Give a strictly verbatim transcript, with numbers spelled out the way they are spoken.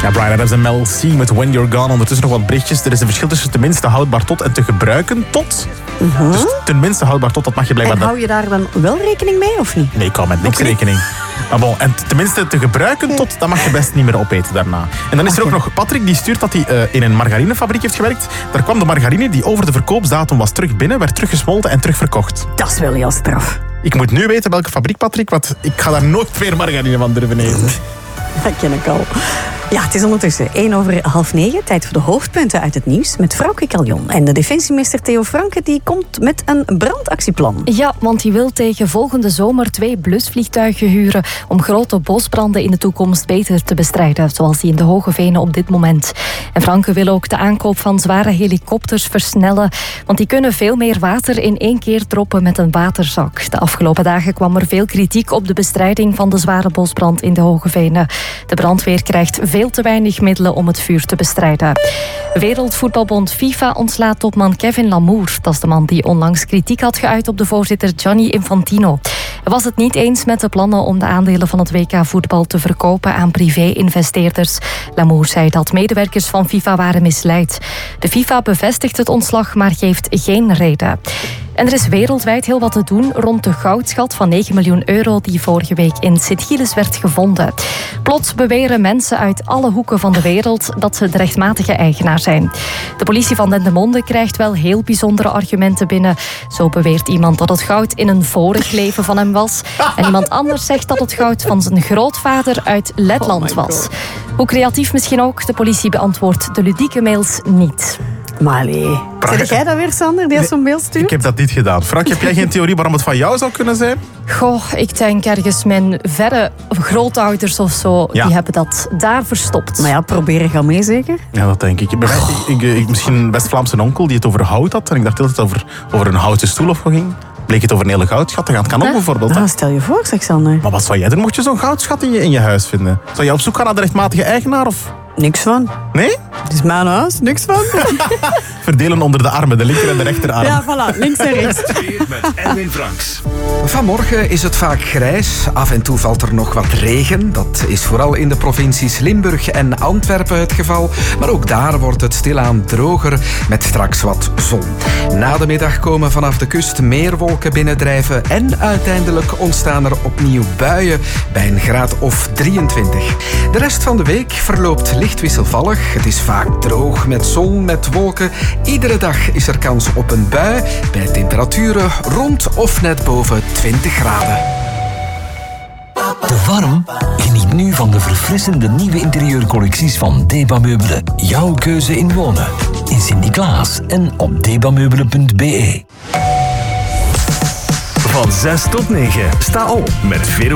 Ja, Bryan Adams en Mel C met When You're Gone. Ondertussen nog wat berichtjes. Er is een verschil tussen tenminste houdbaar tot en te gebruiken tot. Uh-huh. Dus tenminste houdbaar tot, dat mag je blijkbaar... En hou je daar dan wel rekening mee, of niet? Nee, ik hou met niks okay. rekening. Maar bon, en tenminste te gebruiken okay. tot, dat mag je best niet meer opeten daarna. En dan is er okay. ook nog Patrick, die stuurt dat hij uh, in een margarinefabriek heeft gewerkt. Daar kwam de margarine die over de verkoopsdatum was terug binnen, werd teruggesmolten en terugverkocht. Dat is wel heel straf. Ik moet nu weten welke fabriek, Patrick, want ik ga daar nooit meer margarine van durven eten. Dat ken ik al. Ja, het is ondertussen één over half negen. Tijd voor de hoofdpunten uit het nieuws met Frauke Caljon. En de defensieminister Theo Franke die komt met een brandactieplan. Ja, want hij wil tegen volgende zomer twee blusvliegtuigen huren om grote bosbranden in de toekomst beter te bestrijden, zoals die in de Hoge Venen op dit moment. En Franke wil ook de aankoop van zware helikopters versnellen, want die kunnen veel meer water in één keer droppen met een waterzak. De afgelopen dagen kwam er veel kritiek op de bestrijding van de zware bosbrand in de Hoge Venen. De brandweer krijgt veel te weinig middelen om het vuur te bestrijden. Wereldvoetbalbond FIFA ontslaat topman Kevin Lamour. Dat is de man die onlangs kritiek had geuit op de voorzitter Gianni Infantino. Hij was het niet eens met de plannen om de aandelen van het W K-voetbal te verkopen aan privé-investeerders. Lamour zei dat medewerkers van FIFA waren misleid. De FIFA bevestigt het ontslag, maar geeft geen reden. En er is wereldwijd heel wat te doen rond de goudschat van negen miljoen euro die vorige week in Sint-Gilles werd gevonden. Plots beweren mensen uit alle hoeken van de wereld dat ze de rechtmatige eigenaar zijn. De politie van Dendermonde krijgt wel heel bijzondere argumenten binnen. Zo beweert iemand dat het goud in een vorig leven van hem was. En iemand anders zegt dat het goud van zijn grootvader uit Letland was. Hoe creatief misschien ook, de politie beantwoordt de ludieke mails niet. Maar allee. Zeg jij dat weer, Sander, die nee, zo'n mail stuurt? Ik heb dat niet gedaan. Frank, heb jij geen theorie waarom het van jou zou kunnen zijn? Goh, ik denk ergens mijn verre grootouders of zo, ja. die hebben dat daar verstopt. Maar ja, proberen gaan mee zeker? Ja, dat denk ik. Bij mij, ik, ik, ik misschien een West-Vlaamse onkel die het over hout had. En ik dacht altijd dat het over, over een houten stoel of ging. Bleek het over een hele goudschat te gaan. Het kan ook ja. bijvoorbeeld. Nou, stel je voor, zeg Sander. Maar wat zou jij doen mocht je zo'n goudschat in je, in je huis vinden? Zou jij op zoek gaan naar de rechtmatige eigenaar? Of? Niks van. Nee? Het is mijn huis, niks van. Verdelen onder de armen, de linker en de rechterarm. Ja, voilà, links en rechts. Met Erwin Franks. Vanmorgen is het vaak grijs. Af en toe valt er nog wat regen. Dat is vooral in de provincies Limburg en Antwerpen het geval. Maar ook daar wordt het stilaan droger met straks wat zon. Na de middag komen vanaf de kust meer wolken binnendrijven en uiteindelijk ontstaan er opnieuw buien bij een graad of drieëntwintig. De rest van de week verloopt licht wisselvallig. Het is vaak droog met zon, met wolken. Iedere dag is er kans op een bui bij temperaturen rond of net boven twintig graden. Te warm? Geniet nu van de verfrissende nieuwe interieurcollecties van Deba Meubelen. Jouw keuze in wonen. In Sint-Niklaas en op debameubelen punt be. Van zes tot negen. Sta op met Vero.